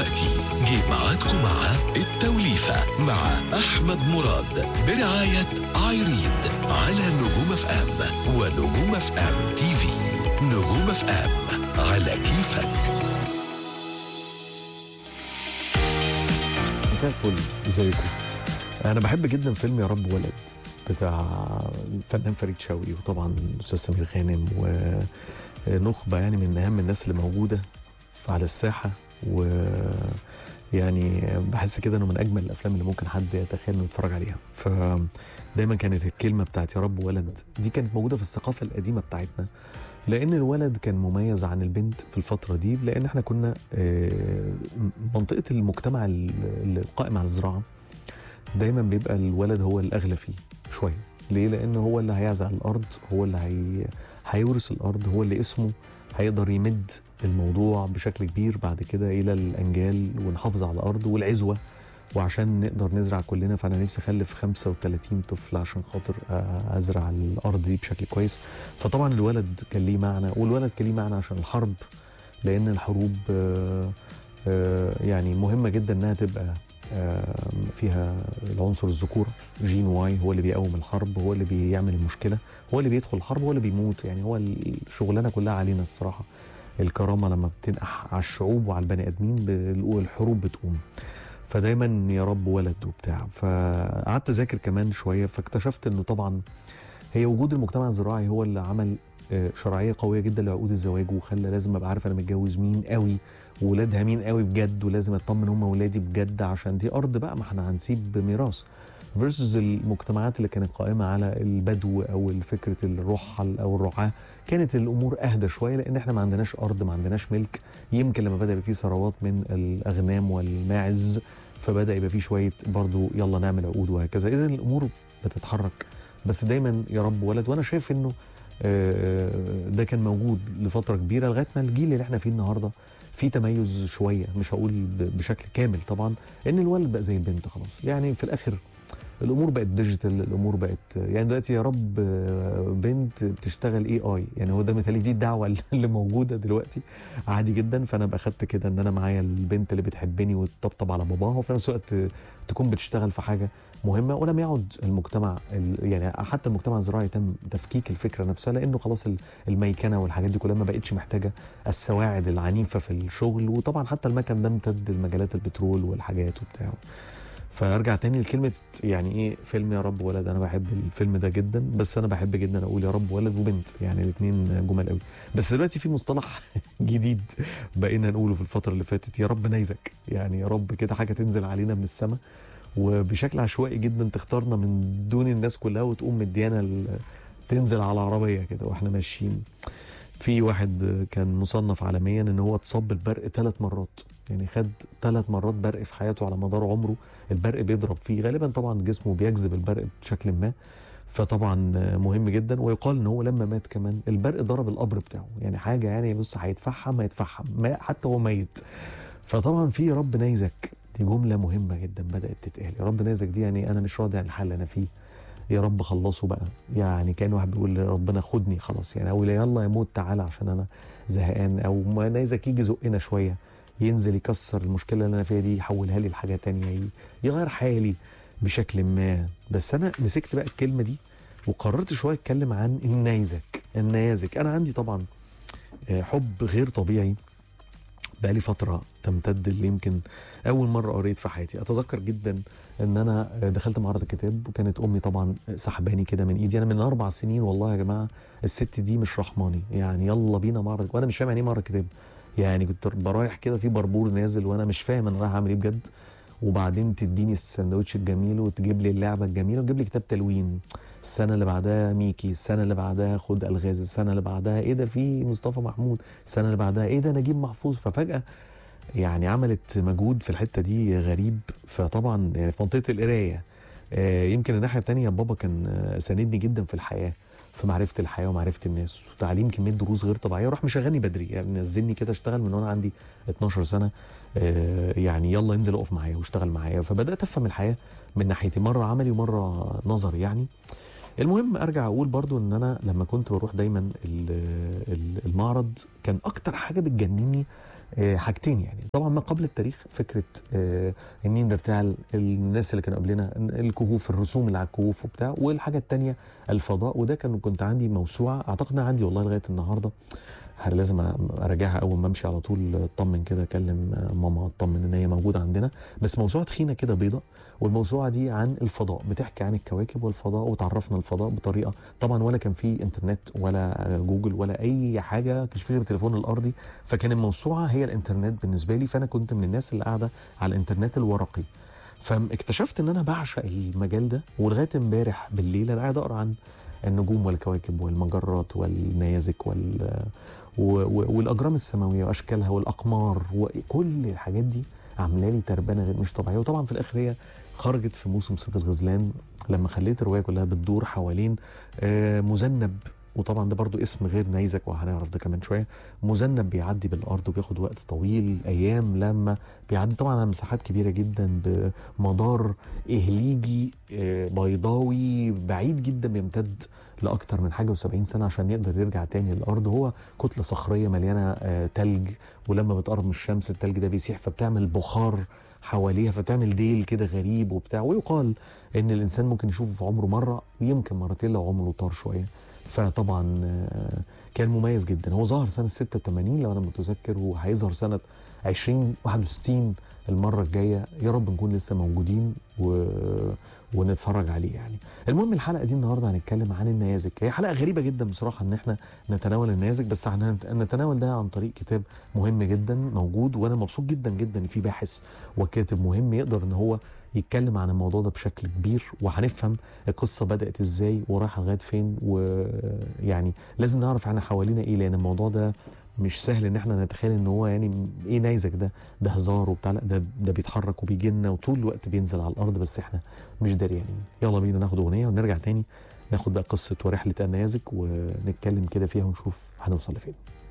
دلوقتي جه ميعادكم مع التوليفة مع أحمد مراد برعاية عايريد على نجوم اف ام ونجوم اف ام تي في. نجوم اف ام على كيفك. مساء الفل، ازيكم؟ انا بحب جدا فيلم يا رب ولد بتاع الفنان فريد شوقي، وطبعا الاستاذ سمير غانم، ونخبه يعني من اهم الناس اللي موجوده على الساحه. ويعني بحس كده انه من اجمل الافلام اللي ممكن حد يتخيل انه يتفرج عليها. فدايما كانت الكلمه بتاعت يا رب ولد دي كانت موجوده في الثقافه القديمه بتاعتنا، لان الولد كان مميز عن البنت في الفتره دي، لان احنا كنا منطقه المجتمع القائم على الزراعه دايما بيبقى الولد هو الاغلى فيه شويه. ليه؟ لان هو اللي هيعزق الارض، هو اللي هيورث الارض، هو اللي اسمه هيقدر يمد الموضوع بشكل كبير بعد كده الى الانجال ونحافظ على الارض والعزوه، وعشان نقدر نزرع كلنا. فانا نفسي اخلف 35 طفل عشان خاطر ازرع الارض دي بشكل كويس. فطبعا الولد كان ليه معنى، والولد كان ليه معنى عشان الحرب، لان الحروب يعني مهمه جدا انها تبقى فيها العنصر الذكورة. جين واي هو اللي بيقوم الحرب، هو اللي بيعمل المشكلة، هو اللي بيدخل الحرب، هو اللي بيموت. يعني هو الشغلانة كلها علينا الصراحة. الكرامة لما بتنقح على الشعوب وعلى البني آدمين الحروب بتقوم. فدايما يا رب ولد وبتاع. فقعدت أذاكر كمان شوية، فاكتشفت انه طبعا هي وجود المجتمع الزراعي هو اللي عمل شرعية قوية جدا لعقود الزواج، وخلى لازم ابقى عارف انا متجوز مين قوي وولادها مين قوي بجد، ولازم اطمن هم ولادي بجد عشان دي ارض بقى، ما احنا هنسيب ميراث. فيرسز المجتمعات اللي كانت قائمه على البدو او فكره الرحل او الرعاه، كانت الامور اهدى شويه، لان احنا ما عندناش ارض، ما عندناش ملك. يمكن لما بدا يبقى في ثروات من الاغنام والماعز فبدا يبقى في شويه برضو يلا نعمل عقود وهكذا. اذا الامور بتتحرك، بس دايما يا رب ولد. وانا شايف انه ده كان موجود لفتره كبيره لغايه ما الجيل اللي احنا فيه النهارده في تميز شويه، مش هقول بشكل كامل طبعا، ان الولد بقى زي البنت خلاص. يعني في الاخر الامور بقت ديجيتال، الامور بقت يعني دلوقتي يا رب بنت بتشتغل اي، يعني هو ده مثالي، دي الدعوه اللي موجوده دلوقتي عادي جدا. فانا بقى خدت كده ان انا معايا البنت اللي بتحبني وتطبطب على باباها، وفي نفس الوقت تكون بتشتغل في حاجه مهمه. ولم يعد المجتمع يعني حتى المجتمع الزراعي تم تفكيك الفكره نفسها، لانه خلاص الميكنه والحاجات دي كلها ما بقتش محتاجه السواعد العنيفه في الشغل. وطبعا حتى المكن ده امتد لمجالات البترول والحاجات وبتاع. فارجع تاني لكلمه يعني ايه فيلم يا رب ولد. انا بحب الفيلم ده جدا، بس انا بحب جدا اقول يا رب ولد وبنت، يعني الاثنين جمال قوي. بس دلوقتي في مصطلح جديد بقينا نقوله في الفتره اللي فاتت، يا رب نيزك. يعني يا رب كده حاجه تنزل علينا من السماء وبشكل عشوائي جدا تختارنا من دون الناس كلها، وتقوم مديانا تنزل على عربيه كده واحنا ماشيين. في واحد كان مصنف عالميا ان هو اتصاب بالبرق 3 مرات، يعني خد 3 مرات برق في حياته على مدار عمره. البرق بيضرب فيه غالبا، طبعا جسمه بيجذب البرق بشكل ما، فطبعا مهم جدا. ويقال ان هو لما مات كمان البرق ضرب القبر بتاعه، يعني حاجه يعني بص هيتفحم حتى هو ميت. فطبعا في يا رب نيزك دي جمله مهمه جدا بدات تتقال. يا رب نيزك دي يعني انا مش راضي عن الحال اللي انا فيه، يا رب خلصوا بقى. يعني كان واحد بيقول ربنا خدني خلاص، يعني او يلا يموت تعالى عشان انا زهقان، او ما نيزك يجي زقنا شويه ينزل يكسر المشكله اللي انا فيها دي، يحولها لي لحاجه تانية، يغير حالي بشكل ما. بس انا مسكت بقى الكلمه دي وقررت شويه اتكلم عن النيازك. انا عندي طبعا حب غير طبيعي بقالي فتره تمتد اللي يمكن اول مره قريت في حياتي. اتذكر جدا ان انا دخلت معرض الكتاب، وكانت امي طبعا سحباني كده من ايدي. انا من 4 سنين والله يا جماعه الست دي مش رحماني، يعني يلا بينا معرض، وانا مش فاهم يعني ايه معرض كتاب. يعني كنت برايح كده في بربور نازل وانا مش فاهم انا رايح اعمل ايه بجد، وبعدين تديني السندوتش الجميل وتجيب لي اللعبه الجميله وتجيب لي كتاب تلوين. السنه اللي بعدها ميكي، السنه اللي بعدها خد الغاز، السنه اللي بعدها ايه ده في مصطفى محمود، السنه اللي بعدها ايه ده نجيب محفوظ. ففجاه يعني عملت مجهود في الحته دي غريب. فطبعا يعني في منطقه القرايه يمكن الناحيه الثانيه بابا كان ساندني جدا في الحياه، في معرفه الحياه ومعرفه الناس وتعليم كميه دروس غير طبيعيه. وراح مشغلني بدري، يعني نزلني كده اشتغل من وانا عندي 12 سنه. يعني يلا انزل اقف معايا واشتغل معايا. فبدات افهم الحياه من ناحيتي، مره عملي ومره نظري يعني. المهم ارجع اقول برضو ان انا لما كنت بروح دايما المعرض كان اكتر حاجه بتجنني حاجتين يعني. طبعا ما قبل التاريخ فكره النيندرتال، الناس اللي كانوا قبلنا، الكهوف، الرسوم اللي على الكهوف وبتاع. والحاجه الثانيه الفضاء، وده كنت عندي موسوعه اعتقد انها عندي والله لغايه النهارده، لازم اراجعها اول ما امشي على طول، اطمن كده، اكلم ماما اطمن ان هي موجوده عندنا. بس موسوعه تخينه كده بيضه، والموسوعه دي عن الفضاء، بتحكي عن الكواكب والفضاء، وتعرفنا الفضاء بطريقه طبعا ولا كان في انترنت ولا جوجل ولا اي حاجه، كانش في غير التليفون الارضي، فكان الموسوعه هي الانترنت بالنسبه لي. فانا كنت من الناس اللي قاعده على الانترنت الورقي، فاكتشفت ان انا بعشق المجال ده. ولغايه امبارح بالليل انا قاعد اقرا عن النجوم والكواكب والمجرات والنيازك والاجرام السماويه واشكالها والاقمار، وكل الحاجات دي عامله لي تربانه غير مش طبيعيه. وطبعا في الاخر هي خرجت في موسم صيد الغزلان، لما خليت الروايه كلها بتدور حوالين مذنب. وطبعا ده برضو اسم غير نيزك، وهنعرف ده كمان شويه. مذنب بيعدي بالارض وبياخد وقت طويل، ايام لما بيعدي طبعا على مساحات كبيره جدا بمدار اهليجي بيضاوي بعيد جدا، بيمتد لاكتر من حاجه و70 سنه عشان يقدر يرجع تاني للارض. هو كتله صخريه مليانه تلج، ولما بتقرب من الشمس التلج ده بيسيح، فبتعمل بخار حواليها، فبتعمل ديل كده غريب وبتاع. ويقال ان الانسان ممكن يشوفه في عمره مره ويمكن مرتين لو عمره طار شويه. فطبعا كان مميز جدا. هو ظهر سنه 86 لو انا متذكر، وهيظهر سنه 2061 المره الجايه. يا رب نكون لسه موجودين ونتفرج عليه يعني. المهم الحلقه دي النهارده هنتكلم عن النيازك. هي حلقه غريبه جدا بصراحه ان احنا نتناول النيازك، بس هنتناول ده عن طريق كتاب مهم جدا موجود، وانا مبسوط جدا جدا ان في باحث وكاتب مهم يقدر ان هو يتكلم عن الموضوع ده بشكل كبير، وهنفهم القصه بدات ازاي ورايحه لغايه فين. ويعني لازم نعرف احنا حوالينا ايه، لان الموضوع ده مش سهل ان احنا نتخيل ان هو يعني ايه نيزك ده هزار وبتاع. لا ده بيتحرك وبيجي لنا وطول الوقت بينزل على الارض، بس احنا مش داريانين. يلا بينا ناخد اغنيه ونرجع تاني ناخد بقى قصه ورحله النيازك ونتكلم كده فيها ونشوف هنوصل لفين.